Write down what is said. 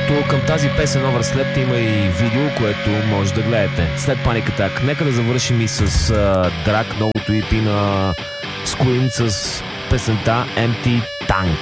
Защото към тази песен Overslept има и видео, което може да гледате след Panic Attack. Нека да завършим и с Drag, новото EP на Squint с песента Empty Tank.